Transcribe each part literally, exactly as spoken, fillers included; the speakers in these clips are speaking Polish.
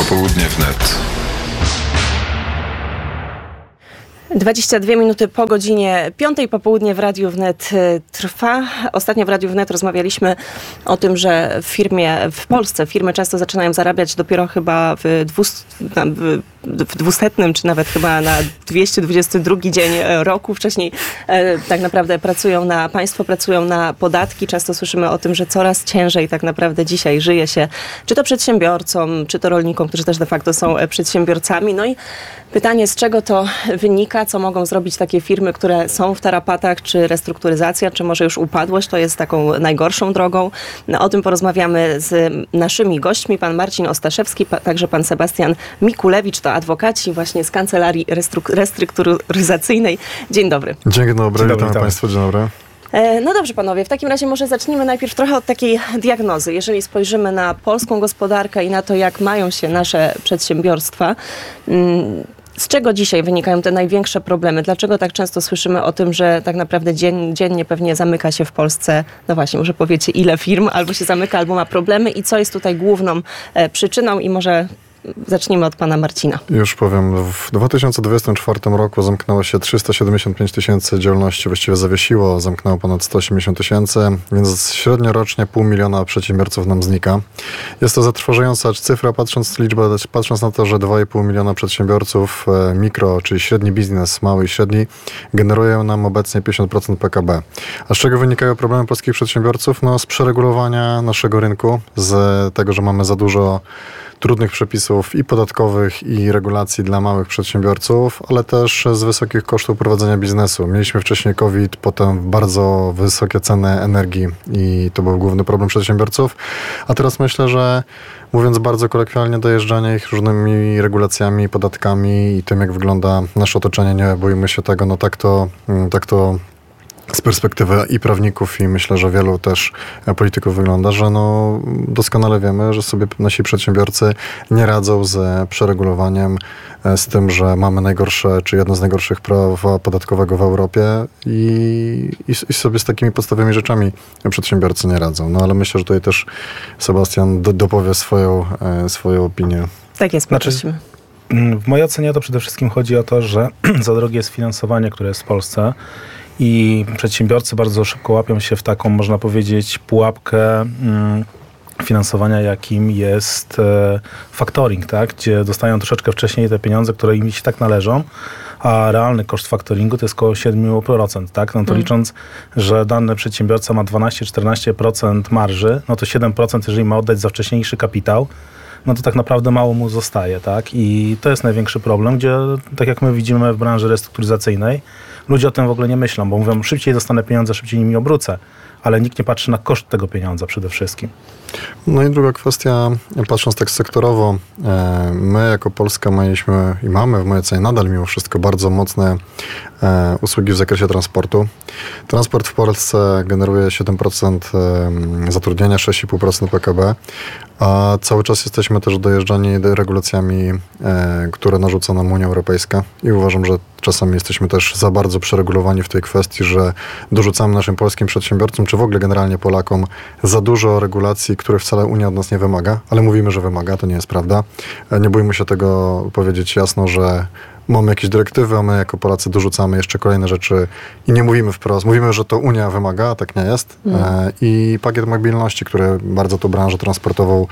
Popołudnie wnet. dwadzieścia dwie minuty po godzinie piątej popołudnie w Radiu Wnet trwa. Ostatnio w Radiu Wnet rozmawialiśmy o tym, że w firmie, w Polsce firmy często zaczynają zarabiać dopiero chyba w, dwust, w, w dwusetnym, czy nawet chyba na dwieście dwudziesty drugi dzień roku. Wcześniej e, tak naprawdę pracują na, państwo pracują na podatki. Często słyszymy o tym, że coraz ciężej tak naprawdę dzisiaj żyje się, czy to przedsiębiorcom, czy to rolnikom, którzy też de facto są przedsiębiorcami. No i pytanie, z czego to wynika? Co mogą zrobić takie firmy, które są w tarapatach? Czy restrukturyzacja, czy może już upadłość to jest taką najgorszą drogą? No, o tym porozmawiamy z naszymi gośćmi. Pan Marcin Ostaszewski, pa, także pan Sebastian Mikulewicz, to adwokaci właśnie z Kancelarii Restruk- Restrukturyzacyjnej. Dzień dobry. Dzień dobry, witam Państwa, dzień dobry. No dobrze, panowie, w takim razie może zacznijmy najpierw trochę od takiej diagnozy. Jeżeli spojrzymy na polską gospodarkę i na to, jak mają się nasze przedsiębiorstwa, z czego dzisiaj wynikają te największe problemy? Dlaczego tak często słyszymy o tym, że tak naprawdę dzien, dziennie pewnie zamyka się w Polsce, no właśnie, może powiecie, ile firm albo się zamyka, albo ma problemy i co jest tutaj główną e, przyczyną i może zacznijmy od pana Marcina. Już powiem, w dwa tysiące dwudziestym czwartym roku zamknęło się trzysta siedemdziesiąt pięć tysięcy działalności, właściwie zawiesiło, zamknęło ponad sto osiemdziesiąt tysięcy, więc średnio rocznie pół miliona przedsiębiorców nam znika. Jest to zatrważająca cyfra, patrząc liczbę, patrząc na to, że dwa i pół miliona przedsiębiorców mikro, czyli średni biznes, mały i średni, generują nam obecnie pięćdziesiąt procent P K B. A z czego wynikają problemy polskich przedsiębiorców? No z przeregulowania naszego rynku, z tego, że mamy za dużo trudnych przepisów i podatkowych, i regulacji dla małych przedsiębiorców, ale też z wysokich kosztów prowadzenia biznesu. Mieliśmy wcześniej COVID, potem bardzo wysokie ceny energii i to był główny problem przedsiębiorców. A teraz myślę, że mówiąc bardzo kolokwialnie, dojeżdżanie ich różnymi regulacjami, podatkami i tym, jak wygląda nasze otoczenie, nie boimy się tego, no tak to, tak to z perspektywy i prawników, i myślę, że wielu też polityków wygląda, że no doskonale wiemy, że sobie nasi przedsiębiorcy nie radzą z przeregulowaniem, z tym, że mamy najgorsze, czy jedno z najgorszych prawa podatkowego w Europie i, i, i sobie z takimi podstawowymi rzeczami przedsiębiorcy nie radzą. No ale myślę, że tutaj też Sebastian do, dopowie swoją, swoją opinię. Tak jest, poprosimy. Znaczy, w mojej ocenie to przede wszystkim chodzi o to, że za drogie jest finansowanie, które jest w Polsce. I przedsiębiorcy bardzo szybko łapią się w taką, można powiedzieć, pułapkę mm, finansowania, jakim jest e, factoring, tak? Gdzie dostają troszeczkę wcześniej te pieniądze, które im się tak należą, a realny koszt factoringu to jest około siedem procent, tak? No to hmm. licząc, że dany przedsiębiorca ma dwanaście do czternastu procent marży, no to siedem procent, jeżeli ma oddać za wcześniejszy kapitał, no to tak naprawdę mało mu zostaje, tak? I to jest największy problem, gdzie, tak jak my widzimy w branży restrukturyzacyjnej, ludzie o tym w ogóle nie myślą, bo mówią, szybciej dostanę pieniądze, szybciej nimi obrócę, ale nikt nie patrzy na koszt tego pieniądza przede wszystkim. No i druga kwestia, patrząc tak sektorowo, my jako Polska mieliśmy i mamy w mojej ocenie nadal mimo wszystko bardzo mocne usługi w zakresie transportu. Transport w Polsce generuje siedem procent zatrudnienia, sześć i pół procent P K B, a cały czas jesteśmy też dojeżdżani regulacjami, które narzuca nam Unia Europejska i uważam, że czasami jesteśmy też za bardzo przeregulowani w tej kwestii, że dorzucamy naszym polskim przedsiębiorcom, czy w ogóle generalnie Polakom za dużo regulacji, których wcale Unia od nas nie wymaga, ale mówimy, że wymaga, to nie jest prawda. Nie bójmy się tego powiedzieć jasno, że mamy jakieś dyrektywy, a my jako Polacy dorzucamy jeszcze kolejne rzeczy i nie mówimy wprost. Mówimy, że to Unia wymaga, a tak nie jest. Mm. I pakiet mobilności, który bardzo tą branżę transportową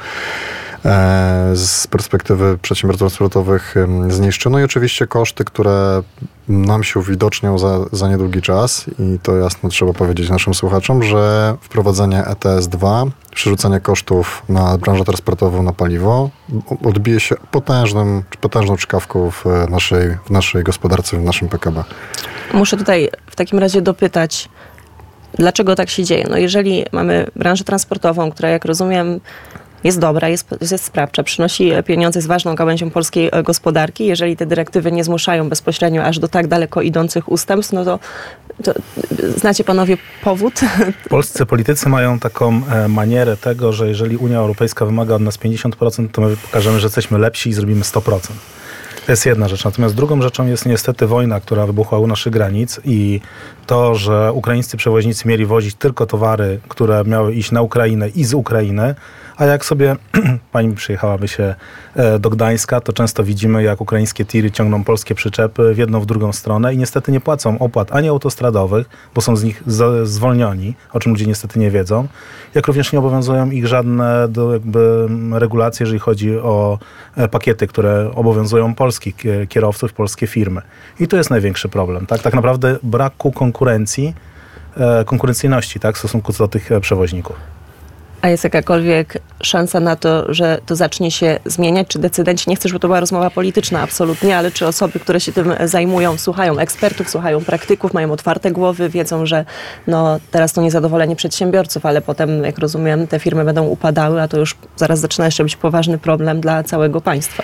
z perspektywy przedsiębiorstw transportowych zniszczy. No i oczywiście koszty, które nam się uwidocznią za, za niedługi czas i to jasno trzeba powiedzieć naszym słuchaczom, że wprowadzenie E T S dwa, przerzucenie kosztów na branżę transportową, na paliwo odbije się potężnym, potężną czkawką w naszej, w naszej gospodarce, w naszym P K B. Muszę tutaj w takim razie dopytać, dlaczego tak się dzieje? No jeżeli mamy branżę transportową, która, jak rozumiem, jest dobra, jest, jest sprawcza, przynosi pieniądze, jest ważną gałęzią polskiej gospodarki. Jeżeli te dyrektywy nie zmuszają bezpośrednio aż do tak daleko idących ustępstw, no to, to znacie panowie powód? Polscy politycy mają taką e, manierę tego, że jeżeli Unia Europejska wymaga od nas pięćdziesiąt procent, to my pokażemy, że jesteśmy lepsi i zrobimy sto procent. To jest jedna rzecz. Natomiast drugą rzeczą jest niestety wojna, która wybuchła u naszych granic i to, że ukraińscy przewoźnicy mieli wozić tylko towary, które miały iść na Ukrainę i z Ukrainy, A jak sobie pani przyjechałaby się do Gdańska, to często widzimy, jak ukraińskie tiry ciągną polskie przyczepy w jedną, w drugą stronę i niestety nie płacą opłat ani autostradowych, bo są z nich z- zwolnioni, o czym ludzie niestety nie wiedzą, jak również nie obowiązują ich żadne do, jakby regulacje, jeżeli chodzi o pakiety, które obowiązują polskich kierowców, polskie firmy. I to jest największy problem. Tak, tak naprawdę braku konkurencji, konkurencyjności, tak, w stosunku do tych przewoźników. A jest jakakolwiek szansa na to, że to zacznie się zmieniać? Czy decydenci, nie chcę, żeby to była rozmowa polityczna, absolutnie, ale czy osoby, które się tym zajmują, słuchają ekspertów, słuchają praktyków, mają otwarte głowy, wiedzą, że no, teraz to niezadowolenie przedsiębiorców, ale potem, jak rozumiem, te firmy będą upadały, a to już zaraz zaczyna jeszcze być poważny problem dla całego państwa.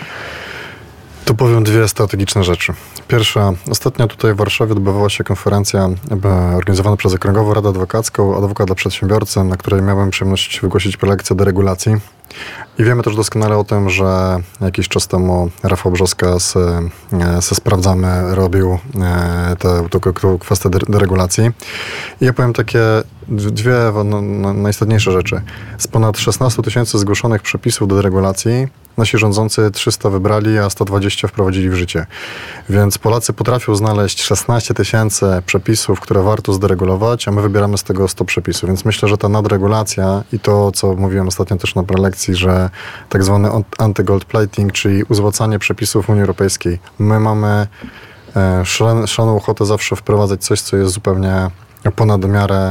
Tu powiem dwie strategiczne rzeczy. Pierwsza, ostatnio tutaj w Warszawie odbywała się konferencja organizowana przez Okręgową Radę Adwokacką Adwokat dla Przedsiębiorcy, na której miałem przyjemność wygłosić prelekcję deregulacji. I wiemy też doskonale o tym, że jakiś czas temu Rafał Brzoska z, ze Sprawdzamy robił tę kwestię deregulacji. I ja powiem takie dwie no, no, najistotniejsze rzeczy. Z ponad szesnaście tysięcy zgłoszonych przepisów do deregulacji nasi rządzący trzysta wybrali, a sto dwadzieścia wprowadzili w życie. Więc Polacy potrafią znaleźć szesnaście tysięcy przepisów, które warto zderegulować, a my wybieramy z tego sto przepisów. Więc myślę, że ta nadregulacja i to, co mówiłem ostatnio też na prelekcji, że tak zwany anty-gold plating, czyli uzłacanie przepisów Unii Europejskiej. My mamy e, szaloną ochotę zawsze wprowadzać coś, co jest zupełnie ponad miarę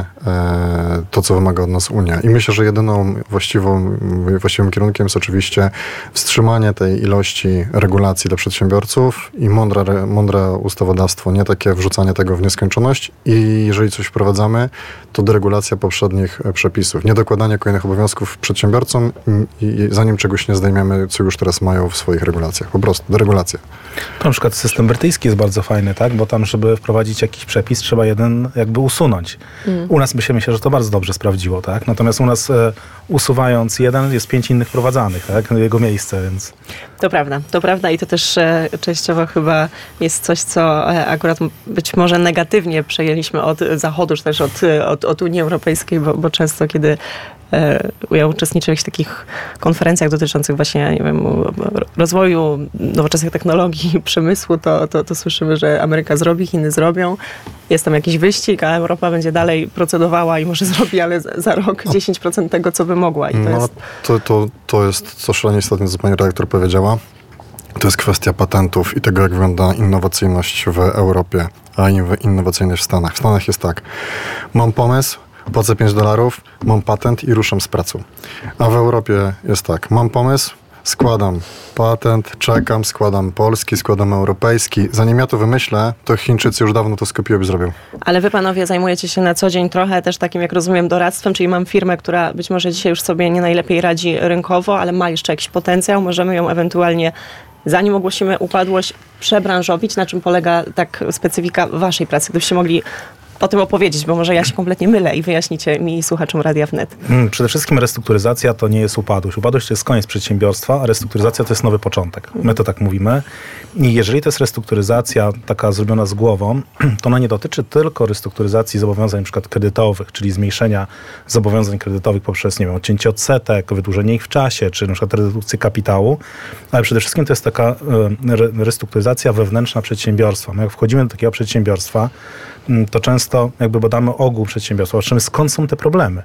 e, to, co wymaga od nas Unia. I myślę, że jedyną właściwą, właściwym kierunkiem jest oczywiście wstrzymanie tej ilości regulacji dla przedsiębiorców i mądre, mądre ustawodawstwo, nie takie wrzucanie tego w nieskończoność i jeżeli coś wprowadzamy, to deregulacja poprzednich przepisów. Nie dokładanie kolejnych obowiązków przedsiębiorcom i, i zanim czegoś nie zdejmiemy, co już teraz mają w swoich regulacjach. Po prostu deregulacja. To na przykład system brytyjski jest bardzo fajny, tak? Bo tam, żeby wprowadzić jakiś przepis, trzeba jeden jakby usunąć. Mm. U nas by się myślę, że to bardzo dobrze sprawdziło, tak? Natomiast u nas e, usuwając jeden, jest pięć innych wprowadzanych, tak? Na jego miejsce, więc... To prawda, to prawda i to też e, częściowo chyba jest coś, co e, akurat być może negatywnie przejęliśmy od Zachodu, czy też od, od, od Unii Europejskiej, bo, bo często kiedy e, ja uczestniczę w jakichś takich konferencjach dotyczących właśnie, nie wiem, rozwoju nowoczesnych technologii, przemysłu, to, to, to słyszymy, że Ameryka zrobi, Chiny zrobią. Jest tam jakiś wyścig, a Europa będzie dalej procedowała i może zrobi, ale za, za rok dziesięć procent tego, co by mogła. I to, no, jest... to, to, to jest co szalenie istotne, co pani redaktor powiedziała. To jest kwestia patentów i tego, jak wygląda innowacyjność w Europie, a innowacyjność w Stanach. W Stanach jest tak, mam pomysł, płacę pięć dolarów, mam patent i ruszam z pracą. A w Europie jest tak, mam pomysł, składam patent, czekam, składam polski, składam europejski. Zanim ja to wymyślę, to Chińczycy już dawno to skopiują i zrobią. Ale wy panowie zajmujecie się na co dzień trochę też takim, jak rozumiem, doradztwem, czyli mam firmę, która być może dzisiaj już sobie nie najlepiej radzi rynkowo, ale ma jeszcze jakiś potencjał. Możemy ją ewentualnie, zanim ogłosimy upadłość, przebranżowić. Na czym polega tak specyfika waszej pracy? Gdybyście mogli o tym opowiedzieć, bo może ja się kompletnie mylę i wyjaśnicie mi słuchaczom Radia Wnet. Hmm, przede wszystkim restrukturyzacja to nie jest upadłość. Upadłość to jest koniec przedsiębiorstwa, a restrukturyzacja to jest nowy początek. My to tak mówimy. I jeżeli to jest restrukturyzacja taka zrobiona z głową, to ona nie dotyczy tylko restrukturyzacji zobowiązań np. kredytowych, czyli zmniejszenia zobowiązań kredytowych poprzez, nie wiem, odcięcie odsetek, wydłużenie ich w czasie, czy np. redukcję kapitału, ale przede wszystkim to jest taka y, restrukturyzacja wewnętrzna przedsiębiorstwa. My jak wchodzimy do takiego przedsiębiorstwa, to często jakby badamy ogół przedsiębiorstwa, patrzymy, skąd są te problemy.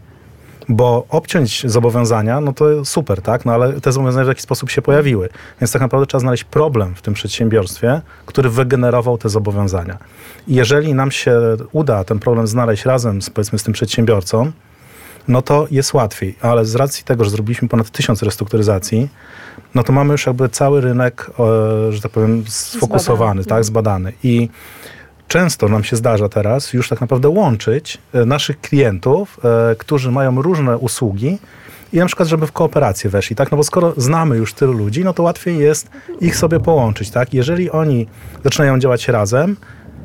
Bo obciąć zobowiązania, no to super, tak? No ale te zobowiązania w jakiś sposób się pojawiły. Więc tak naprawdę trzeba znaleźć problem w tym przedsiębiorstwie, który wygenerował te zobowiązania. I jeżeli nam się uda ten problem znaleźć razem z, powiedzmy, z tym przedsiębiorcą, no to jest łatwiej. Ale z racji tego, że zrobiliśmy ponad tysiąc restrukturyzacji, no to mamy już jakby cały rynek, e, że tak powiem, sfokusowany, zbadany. tak? Zbadany. I często nam się zdarza teraz już tak naprawdę łączyć naszych klientów, e, którzy mają różne usługi i na przykład, żeby w kooperację weszli, tak? No bo skoro znamy już tylu ludzi, no to łatwiej jest ich sobie połączyć, tak? Jeżeli oni zaczynają działać razem,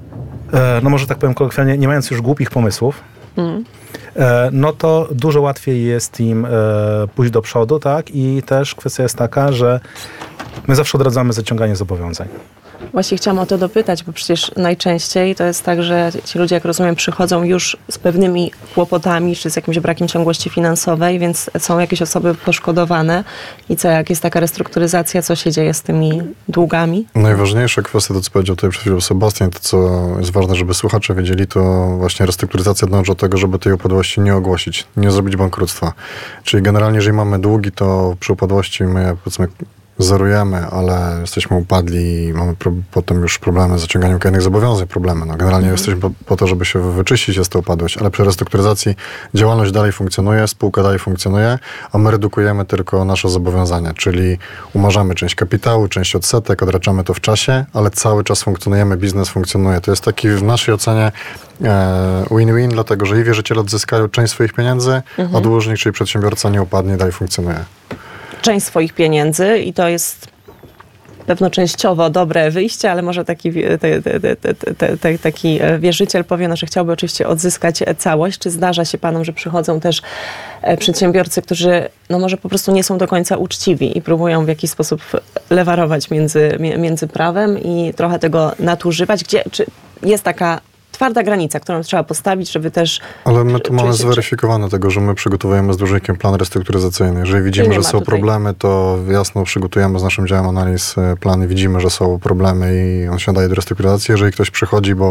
e, no może tak powiem kolokwialnie, nie mając już głupich pomysłów, mm. e, no to dużo łatwiej jest im e, pójść do przodu, tak? I też kwestia jest taka, że my zawsze odradzamy zaciąganie zobowiązań. Właśnie chciałam o to dopytać, bo przecież najczęściej to jest tak, że ci ludzie, jak rozumiem, przychodzą już z pewnymi kłopotami, czy z jakimś brakiem ciągłości finansowej, więc są jakieś osoby poszkodowane. I co, jak jest taka restrukturyzacja, co się dzieje z tymi długami? Najważniejsza kwestia, to co powiedział tutaj przed chwilą Sebastian, to co jest ważne, żeby słuchacze wiedzieli, to właśnie restrukturyzacja dąży do tego, żeby tej upadłości nie ogłosić, nie zrobić bankructwa. Czyli generalnie, jeżeli mamy długi, to przy upadłości my, powiedzmy, zerujemy, ale jesteśmy upadli i mamy pro, potem już problemy z zaciąganiem kolejnych zobowiązań, problemy. No, generalnie mhm. jesteśmy po, po to, żeby się wyczyścić z tą upadłość, ale przy restrukturyzacji działalność dalej funkcjonuje, spółka dalej funkcjonuje, a my redukujemy tylko nasze zobowiązania, czyli umarzamy część kapitału, część odsetek, odraczamy to w czasie, ale cały czas funkcjonujemy, biznes funkcjonuje. To jest taki w naszej ocenie e, win-win, dlatego że i wierzyciele odzyskają część swoich pieniędzy, mhm. a dłużnik, czyli przedsiębiorca nie upadnie, dalej funkcjonuje. Część swoich pieniędzy i to jest pewno częściowo dobre wyjście, ale może taki, te, te, te, te, te, taki wierzyciel powie, no, że chciałby oczywiście odzyskać całość. Czy zdarza się panom, że przychodzą też przedsiębiorcy, którzy no może po prostu nie są do końca uczciwi i próbują w jakiś sposób lewarować między, między prawem i trochę tego nadużywać? Gdzie, czy jest taka twarda granica, którą trzeba postawić, żeby też... Ale my tu mamy zweryfikowane tego, że my przygotowujemy z dłużnikiem plan restrukturyzacyjny. Jeżeli widzimy, że są tutaj problemy, to jasno przygotujemy z naszym działem analiz plan i widzimy, że są problemy i on się daje do restrukturyzacji. Jeżeli ktoś przychodzi, bo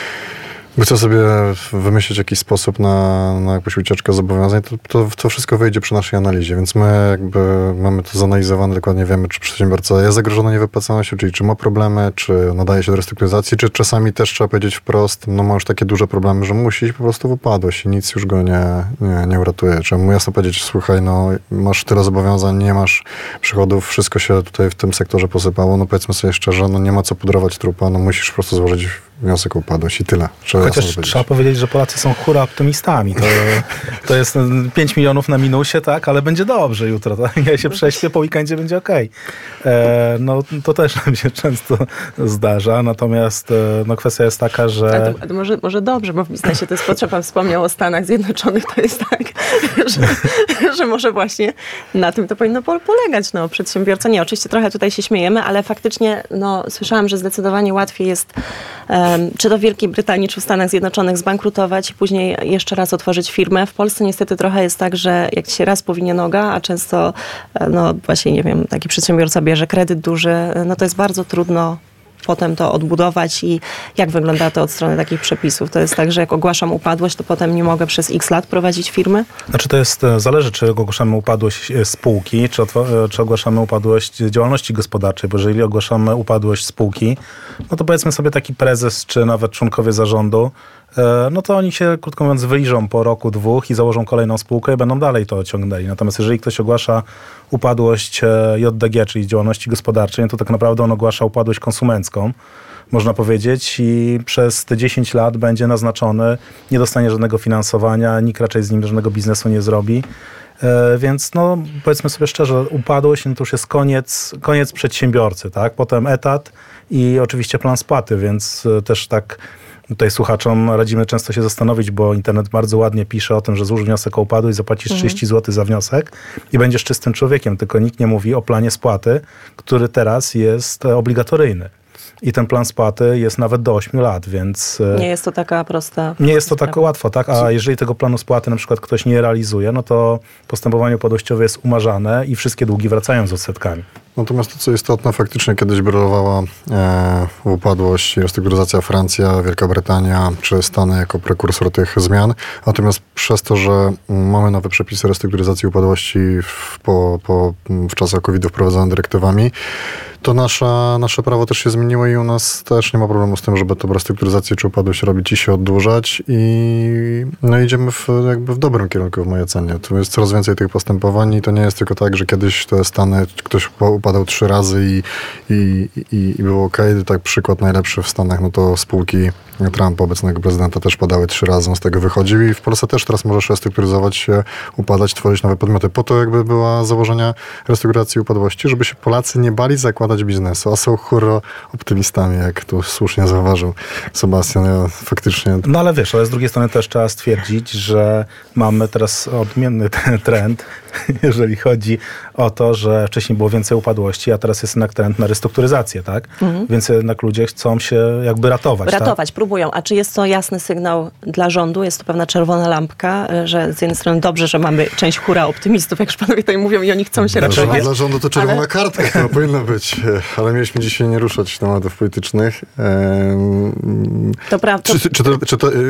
chce sobie wymyślić jakiś sposób na, na jakąś ucieczkę zobowiązań, to, to, to wszystko wyjdzie przy naszej analizie, więc my jakby mamy to zanalizowane, dokładnie wiemy, czy przedsiębiorca jest zagrożony niewypłaceniością, czyli czy ma problemy, czy nadaje się do restrukturyzacji, czy czasami też trzeba powiedzieć wprost, no ma już takie duże problemy, że musi iść po prostu w upadłość i nic już go nie, nie, nie uratuje. Trzeba mu jasno powiedzieć, słuchaj, no masz tyle zobowiązań, nie masz przychodów, wszystko się tutaj w tym sektorze posypało, no powiedzmy sobie szczerze, no nie ma co pudrować trupa, no musisz po prostu złożyć wniosek o upadłość i tyle. Trzeba Chociaż trzeba powiedzieć, że Polacy są hura optymistami. To, to jest pięć milionów na minusie, tak, ale będzie dobrze jutro. Tak? Ja się prześpię, po weekendzie będzie okej. Okay. No to też nam się często zdarza, natomiast no, kwestia jest taka, że... To, to może, może dobrze, bo w biznesie to jest potrzeba. Pan wspomniał o Stanach Zjednoczonych, to jest tak, że, że może właśnie na tym to powinno polegać. No, przedsiębiorca, nie, oczywiście trochę tutaj się śmiejemy, ale faktycznie no, słyszałam, że zdecydowanie łatwiej jest um, czy to w Wielkiej Brytanii, czy w Stanach Zjednoczonych zbankrutować i później jeszcze raz otworzyć firmę. W Polsce niestety trochę jest tak, że jak się raz powinie noga, a często no właśnie, nie wiem, taki przedsiębiorca bierze kredyt duży, no to jest bardzo trudno potem to odbudować i jak wygląda to od strony takich przepisów? To jest tak, że jak ogłaszam upadłość, to potem nie mogę przez x lat prowadzić firmy? Znaczy to jest, zależy, czy ogłaszamy upadłość spółki, czy, czy ogłaszamy upadłość działalności gospodarczej, bo jeżeli ogłaszamy upadłość spółki, no to powiedzmy sobie taki prezes, czy nawet członkowie zarządu, no to oni się, krótko mówiąc, wyliżą po roku, dwóch i założą kolejną spółkę i będą dalej to ciągnęli. Natomiast jeżeli ktoś ogłasza upadłość J D G, czyli działalności gospodarczej, to tak naprawdę on ogłasza upadłość konsumencką, można powiedzieć, i przez te dziesięć lat będzie naznaczony, nie dostanie żadnego finansowania, nikt raczej z nim żadnego biznesu nie zrobi. Więc no, powiedzmy sobie szczerze, upadłość no to już jest koniec, koniec przedsiębiorcy, tak? Potem etat i oczywiście plan spłaty, więc też tak tutaj słuchaczom radzimy często się zastanowić, bo internet bardzo ładnie pisze o tym, że złóż wniosek o upadłość, zapłacisz trzydzieści złotych za wniosek i będziesz czystym człowiekiem, tylko nikt nie mówi o planie spłaty, który teraz jest obligatoryjny. I ten plan spłaty jest nawet do ośmiu lat, więc... Nie jest to taka prosta... Nie jest to tak łatwo, tak? A jeżeli tego planu spłaty na przykład ktoś nie realizuje, no to postępowanie upadłościowe jest umarzane i wszystkie długi wracają z odsetkami. Natomiast to, co istotne, faktycznie kiedyś brylowała e, upadłość i restrukturyzacja Francja, Wielka Brytania czy Stany jako prekursor tych zmian. Natomiast przez to, że mamy nowe przepisy restrukturyzacji upadłości w, po, po, w czasach kowida wprowadzone dyrektywami, to nasza, nasze prawo też się zmieniło i u nas też nie ma problemu z tym, żeby tę restrukturyzację czy upadłość robić i się oddłużać i no idziemy w, jakby w dobrym kierunku w mojej ocenie. Tu jest coraz więcej tych postępowań i to nie jest tylko tak, że kiedyś te Stany, ktoś upadał trzy razy i, i, i, i było okej. Okay. Tak przykład najlepszy w Stanach, no to spółki Trumpa, obecnego prezydenta, też padały trzy razy, on z tego wychodził i w Polsce też teraz możesz restrukturyzować się, upadać, tworzyć nowe podmioty. Po to jakby była założenia restrukturyzacji upadłości, żeby się Polacy nie bali zakładać biznesu, a są hurro optymistami, jak tu słusznie zauważył Sebastian. Ja faktycznie... No ale wiesz, ale z drugiej strony też trzeba stwierdzić, że mamy teraz odmienny trend, jeżeli chodzi o to, że wcześniej było więcej upadłości, a teraz jest jednak trend na restrukturyzację, tak? Mhm. Więc jednak ludzie chcą się jakby ratować. Ratować, tak? próbują. A czy jest to jasny sygnał dla rządu? Jest to pewna czerwona lampka, że z jednej strony dobrze, że mamy część hura optymistów, jak już panowie tutaj mówią i oni chcą się Dla, ratować. dla rządu to czerwona ale... kartka chyba powinna być, ale mieliśmy dzisiaj nie ruszać tematów politycznych. To prawda. Czy, czy, to, czy to